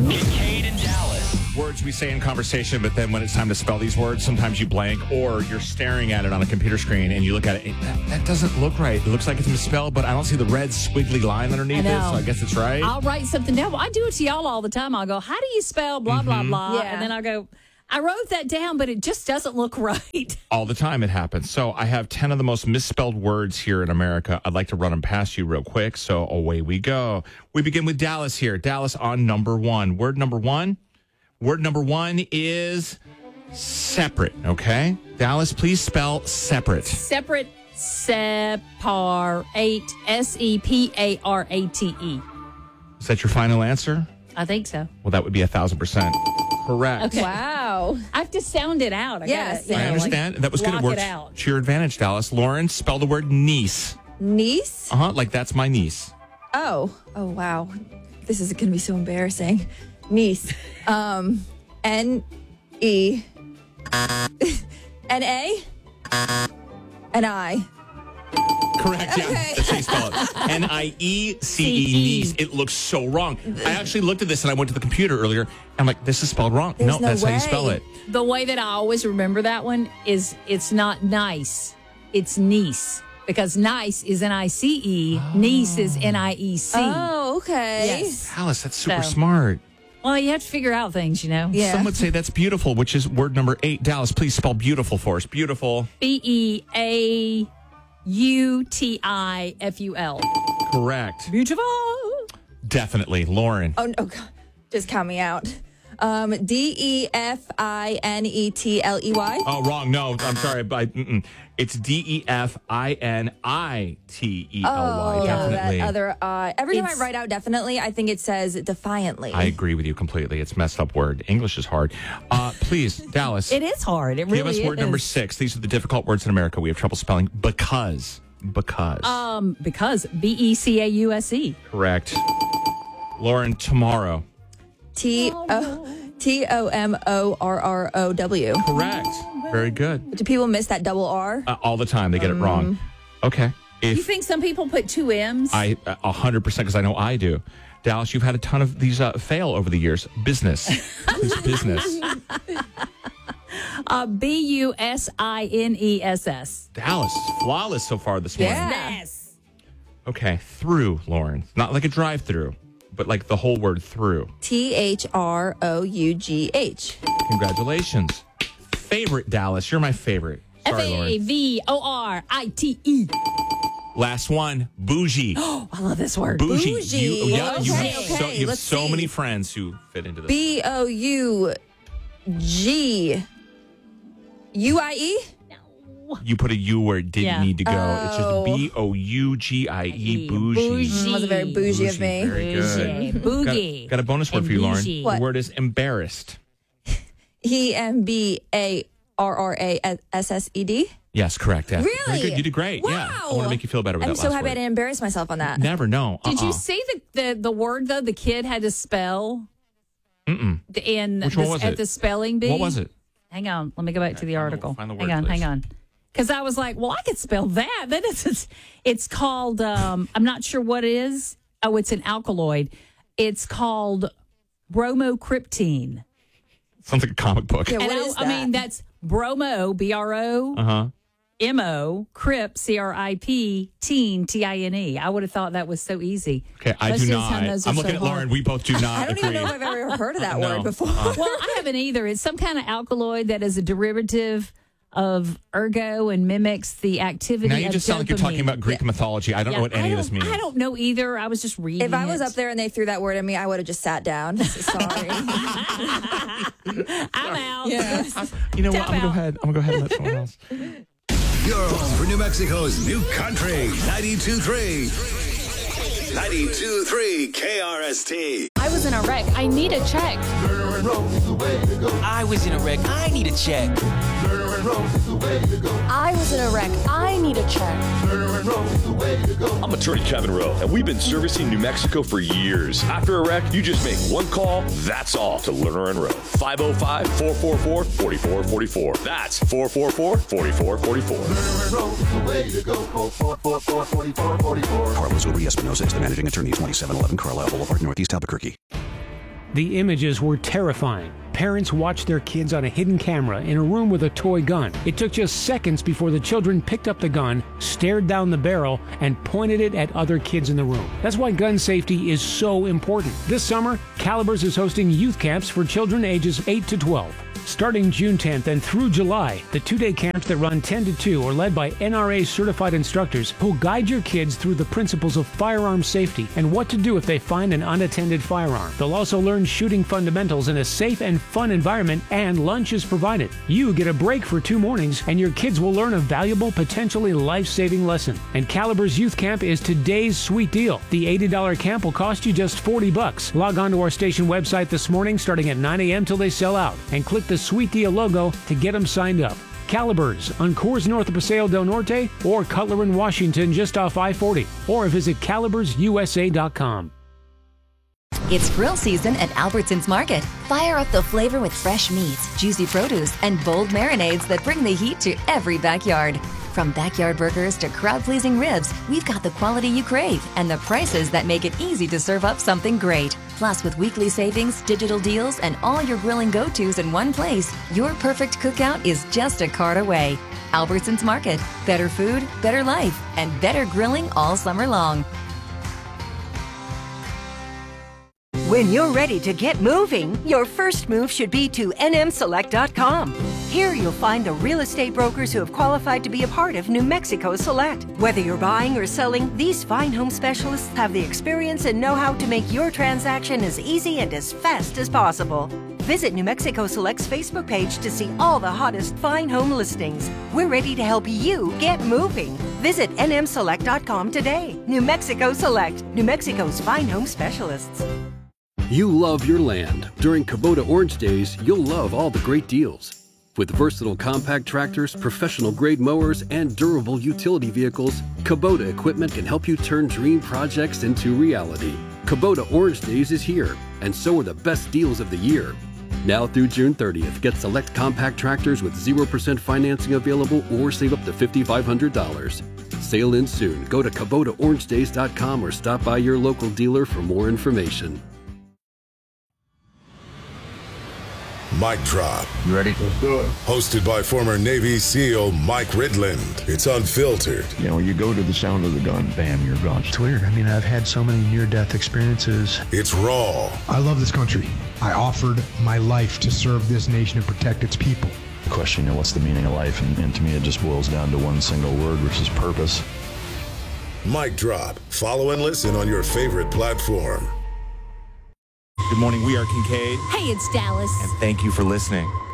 Kincaid and Dallas. Words we say in conversation, but then when it's time to spell these words, sometimes you blank or you're staring at it on a computer screen and you look at it. That doesn't look right. It looks like it's misspelled, but I don't see the red squiggly line underneath it, so I guess it's right. I'll write something down. Well, I do it to y'all all the time. I'll go, how do you spell blah, blah, blah? Yeah. And then I'll go, I wrote that down, but it just doesn't look right. All the time it happens. So I have 10 of the most misspelled words here in America. I'd like to run them past you real quick. So away we go. We begin with Dallas here. Dallas on number one. Word number one. Word number one is separate. Okay. Dallas, please spell separate. Separate, separate, separate. Is that your final answer? I think so. Well, that would be 1,000% correct. Okay. Wow. I have to sound it out. Yes. I understand. That was good. It block worked it out. to your advantage, Dallas. Lauren, spell the word niece. Niece? Like that's my niece. Oh, wow. This is going to be so embarrassing. Niece. N-E. N-A? N-I. Correct, yeah. Okay. That's how you spell it. N-I-E-C-E, niece. It looks so wrong. I actually looked at this and I went to the computer earlier. I'm like, this is spelled wrong. There's No, no that's how you spell way. it. The way that I always remember that one is it's not nice. It's niece. Because nice is N-I-C-E. Niece is N-I-E-C. Oh, okay. Yes. Alice, that's super So- smart. Well, you have to figure out things, you know. Yeah. Some would say that's beautiful, which is word number 8. Dallas, please spell beautiful for us. Beautiful. B-E-A-U-T-I-F-U-L. Correct. Beautiful. Definitely. Lauren. Oh, no. God. Just count me out. D-E-F-I-N-E-T-L-E-Y. Oh, wrong. No, I'm sorry. It's D-E-F-I-N-I-T-E-L-Y. Oh, Definitely. that other every time I It's- write out definitely, I think it says defiantly. I agree with you completely. It's a messed up word. English is hard. Please, Dallas. It is hard. It really Give us word is. number 6. These are the difficult words in America. We have trouble spelling. Because. Because B-E-C-A-U-S-E. Correct. Lauren, tomorrow. T-O-M-O-R-R-O-W. Correct. Very good. Do people miss that double R? All the time. They get it wrong. Okay. You If think some people put 2 M's? 100%, because I know I do. Dallas, you've had a ton of these fail over the years. Business. Please, business. B-U-S-I-N-E-S-S. Dallas, flawless so far this morning. Yeah. Yes. Okay, through, Lauren. Not like a drive-through, but like the whole word through. T-H-R-O-U-G-H. Congratulations. Favorite, Dallas. You're my favorite. Sorry, Lauren. F-A-V-O-R-I-T-E. Last one, bougie. I love this word. Bougie. Bougie. You Okay, have okay, you have let's so see. many friends who fit into this. B-O-U-G-U-I-E? You put a U where it didn't Yeah. need to go. It's Oh. just B-O-U-G-I-E, bougie. Bougie. That was very bougie of me. Very good. Boogie. Got a bonus word And for you, Lauren. bougie. The word is embarrassed. E-M-B-A-R-R-A-S-S-E-D? Yes, correct. Yeah. Really? Very good. You did great. Yeah. I want to make you feel better with I'm that so last happy I word. didn't embarrass myself on that. Never know. Did you see the word, though, the kid had to spell? Mm-mm. Which one was at it? the spelling bee? What was it? Hang on. Let me go back to the article. Find the word, hang please. on. Because I was like, well, I could spell that. Then it's called, I'm not sure what it is. Oh, it's an alkaloid. It's called bromocryptine. Sounds like a comic book. Yeah, And what is that? I mean, that's bromo, B-R-O, Uh-huh. M-O, crip, C-R-I-P, teen, T-I-N-E. I would have thought that was so easy. Okay, I Most do of the time not. those are I'm looking so at Lauren. hard. We both do not I don't agree. even know if I've ever heard of that No. word before. Well, I haven't either. It's some kind of alkaloid that is a derivative of ergo and mimics the activity Now you of just sound like you're talking dopamine. about Greek mythology. I don't know what any of this means. I don't know either. I was just reading If I was it. up there and they threw that word at me, I would have just sat down. Sorry. I'm out. You know what? Tap I'm out. gonna go ahead and let someone else. Your home for New Mexico's new country. 92.3. 92.3 KRST. I was in a wreck. I need a check. I was in a wreck. I need a check. I was in a wreck. I need a check. I'm attorney Kevin Rowe, and we've been servicing New Mexico for years. After a wreck, you just make one call, that's all, to Lerner and Rowe. 505-444-4444. That's 444-4444. Carlos Uber Espinosa is the managing attorney, 2711 Carlisle Boulevard, Northeast Albuquerque. The images were terrifying. Parents watched their kids on a hidden camera in a room with a toy gun. It took just seconds before the children picked up the gun, stared down the barrel, and pointed it at other kids in the room. That's why gun safety is so important. This summer, Calibers is hosting youth camps for children ages 8 to 12. Starting June 10th and through July, the 2-day camps that run 10 to 2 are led by NRA-certified instructors who'll guide your kids through the principles of firearm safety and what to do if they find an unattended firearm. They'll also learn shooting fundamentals in a safe and fun environment, and lunch is provided. You get a break for 2 mornings, and your kids will learn a valuable, potentially life-saving lesson. And Calibers Youth Camp is today's sweet deal. The $80 camp will cost you just $40. Log on to our station website this morning starting at 9 a.m. till they sell out, and click the Sweet Deal logo to get them signed up. Calibers on Coors north of Paseo del Norte or Cutler in Washington just off I-40, or visit calibersusa.com. It's grill season at Albertsons Market. Fire up the flavor with fresh meats, juicy produce, and bold marinades that bring the heat to every backyard. From backyard burgers to crowd-pleasing ribs, we've got the quality you crave and the prices that make it easy to serve up something great. Plus, with weekly savings, digital deals, and all your grilling go-tos in one place, your perfect cookout is just a cart away. Albertsons Market. Better food, better life, and better grilling all summer long. When you're ready to get moving, your first move should be to nmselect.com. Here you'll find the real estate brokers who have qualified to be a part of New Mexico Select. Whether you're buying or selling, these fine home specialists have the experience and know-how to make your transaction as easy and as fast as possible. Visit New Mexico Select's Facebook page to see all the hottest fine home listings. We're ready to help you get moving. Visit nmselect.com today. New Mexico Select, New Mexico's fine home specialists. You love your land. During Kubota Orange Days, you'll love all the great deals. With versatile compact tractors, professional-grade mowers, and durable utility vehicles, Kubota equipment can help you turn dream projects into reality. Kubota Orange Days is here, and so are the best deals of the year. Now through June 30th, get select compact tractors with 0% financing available or save up to $5,500. Sale ends soon. Go to KubotaOrangeDays.com or stop by your local dealer for more information. Mic Drop. You ready? Let's do it. Hosted by former Navy SEAL Mike Ridland. It's unfiltered. You know, you go to the sound of the gun, bam, you're gone. It's weird. I mean, I've had so many near-death experiences. It's raw. I love this country. I offered my life to serve this nation and protect its people. The question, you know, what's the meaning of life? And to me, it just boils down to one single word, which is purpose. Mic Drop. Follow and listen on your favorite platform. Good morning. We are Kincaid. Hey, it's Dallas. And thank you for listening.